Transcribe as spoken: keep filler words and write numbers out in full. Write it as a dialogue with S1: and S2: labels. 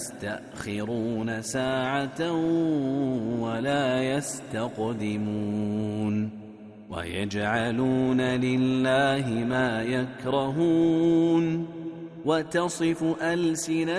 S1: يستأخرون ساعة ولا يستقدمون ويجعلون لله ما يكرهون وتصف ألسنتهم